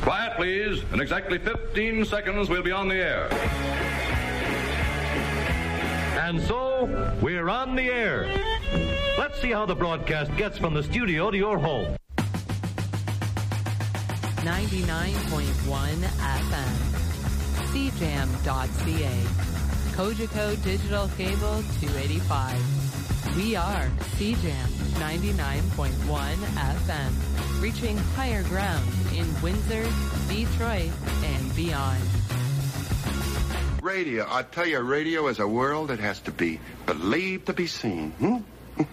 Quiet, please. In exactly 15 seconds, we'll be on the air. And so, we're on the air. Let's see how the broadcast gets from the studio to your home. 99.1 FM. CJAM.ca. Cogeco Digital Cable 285. We are CJAM 99.1 FM, reaching higher ground in Windsor, Detroit, and beyond. Radio. I tell you, radio is a world that has to be believed to be seen.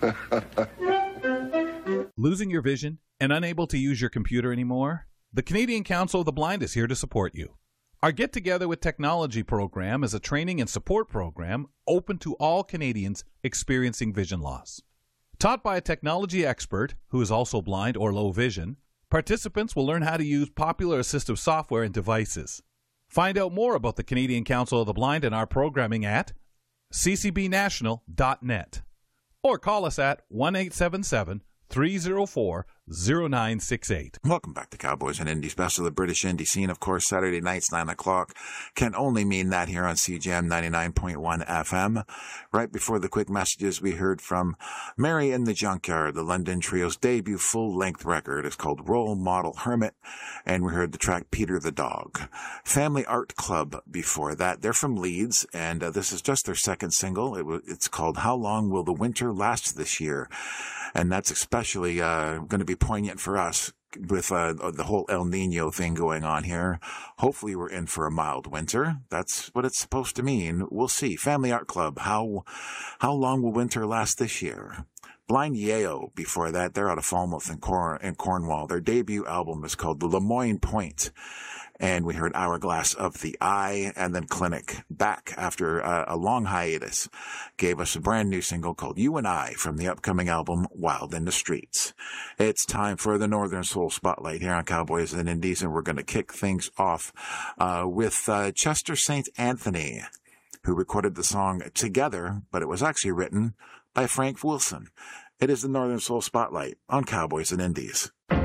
Losing your vision and unable to use your computer anymore? The Canadian Council of the Blind is here to support you. Our Get Together with Technology program is a training and support program open to all Canadians experiencing vision loss. Taught by a technology expert who is also blind or low vision, participants will learn how to use popular assistive software and devices. Find out more about the Canadian Council of the Blind and our programming at ccbnational.net or call us at 1-877-304-0968. Welcome back to Cowboys and Indies, best of the British indie scene. Of course, Saturday nights, 9 o'clock, can only mean that here on CJAM 99.1 FM. Right before the quick messages, we heard from Mary in the Junkyard, the London Trio's debut full-length record. It's called Role Model Hermit, and we heard the track Peter the Dog. Family Art Club before that. They're from Leeds, and this is just their second single. It's called How Long Will the Winter Last This Year? And that's especially going to be poignant for us with the whole El Nino thing going on here. Hopefully we're in for a mild winter. That's what it's supposed to mean. We'll see. Family Art Club, how long will winter last this year? Blind Yeo before that. They're out of Falmouth in Cornwall. Their debut album is called The Lemoyne Point. And we heard Hourglass of the Eye, and then Clinic, back after a long hiatus, gave us a brand new single called You and I from the upcoming album Wild in the Streets. It's time for the Northern Soul Spotlight here on Cowboys and Indies, and we're going to kick things off with Chester St. Anthony, who recorded the song Together, but it was actually written by Frank Wilson. It is the Northern Soul Spotlight on Cowboys and Indies.